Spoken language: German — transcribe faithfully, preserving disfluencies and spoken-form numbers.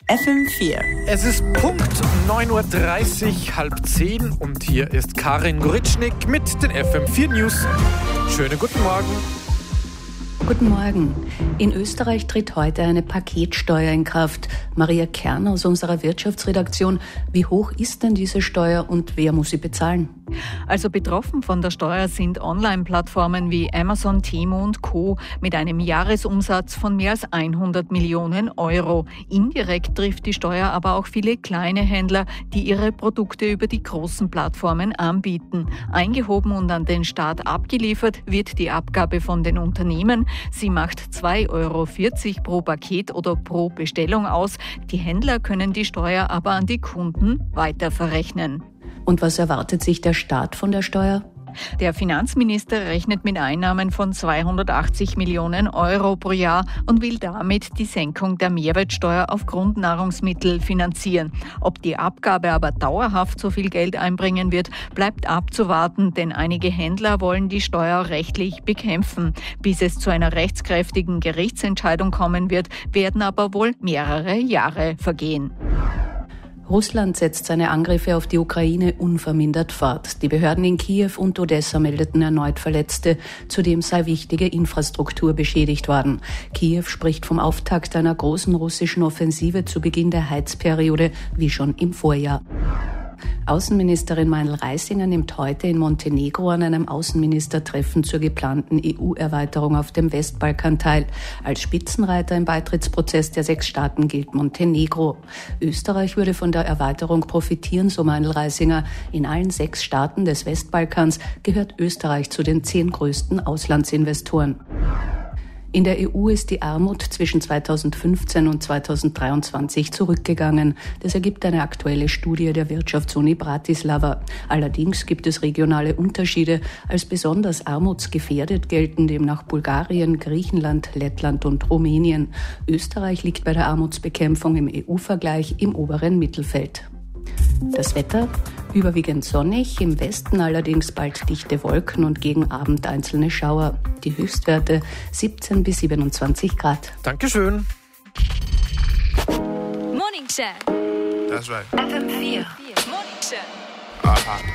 F M vier. Es ist Punkt neun Uhr dreißig, halb zehn und hier ist Karin Goritschnik mit den F M vier News. Schönen guten Morgen. Guten Morgen. In Österreich tritt heute eine Paketsteuer in Kraft. Maria Kern aus unserer Wirtschaftsredaktion. Wie hoch ist denn diese Steuer und wer muss sie bezahlen? Also betroffen von der Steuer sind Online-Plattformen wie Amazon, Temu und Co. mit einem Jahresumsatz von mehr als hundert Millionen Euro. Indirekt trifft die Steuer aber auch viele kleine Händler, die ihre Produkte über die großen Plattformen anbieten. Eingehoben und an den Staat abgeliefert wird die Abgabe von den Unternehmen. Sie macht zwei Euro vierzig pro Paket oder pro Bestellung aus. Die Händler können die Steuer aber an die Kunden weiterverrechnen. Und was erwartet sich der Staat von der Steuer? Der Finanzminister rechnet mit Einnahmen von zweihundertachtzig Millionen Euro pro Jahr und will damit die Senkung der Mehrwertsteuer auf Grundnahrungsmittel finanzieren. Ob die Abgabe aber dauerhaft so viel Geld einbringen wird, bleibt abzuwarten, denn einige Händler wollen die Steuer rechtlich bekämpfen. Bis es zu einer rechtskräftigen Gerichtsentscheidung kommen wird, werden aber wohl mehrere Jahre vergehen. Russland setzt seine Angriffe auf die Ukraine unvermindert fort. Die Behörden in Kiew und Odessa meldeten erneut Verletzte. Zudem sei wichtige Infrastruktur beschädigt worden. Kiew spricht vom Auftakt einer großen russischen Offensive zu Beginn der Heizperiode, wie schon im Vorjahr. Außenministerin Meindl-Reisinger nimmt heute in Montenegro an einem Außenministertreffen zur geplanten E U-Erweiterung auf dem Westbalkan teil. Als Spitzenreiter im Beitrittsprozess der sechs Staaten gilt Montenegro. Österreich würde von der Erweiterung profitieren, so Meindl-Reisinger. In allen sechs Staaten des Westbalkans gehört Österreich zu den zehn größten Auslandsinvestoren. In der E U ist die Armut zwischen zweitausendfünfzehn und zweitausenddreiundzwanzig zurückgegangen. Das ergibt eine aktuelle Studie der Wirtschaftsuni Bratislava. Allerdings gibt es regionale Unterschiede. Als besonders armutsgefährdet gelten demnach Bulgarien, Griechenland, Lettland und Rumänien. Österreich liegt bei der Armutsbekämpfung im E U-Vergleich im oberen Mittelfeld. Das Wetter? Überwiegend sonnig, im Westen allerdings bald dichte Wolken und gegen Abend einzelne Schauer. Die Höchstwerte siebzehn bis siebenundzwanzig Grad. Dankeschön. Morning Chat. That's right. F M vier. Morning Chat. Aha.